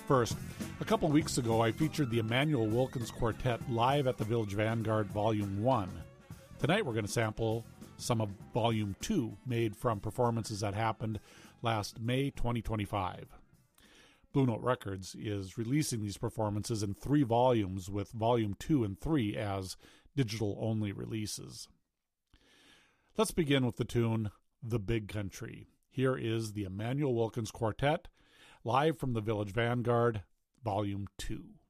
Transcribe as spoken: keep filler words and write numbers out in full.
First, a couple weeks ago I featured the Emanuel Wilkins Quartet live at the Village Vanguard Volume one. Tonight we're going to sample some of Volume two, made from performances that happened last May twenty twenty-five. Blue Note Records is releasing these performances in three volumes, with Volume two and three as digital-only releases. Let's begin with the tune The Big Country. Here is the Emanuel Wilkins Quartet, live from the Village Vanguard, Volume two.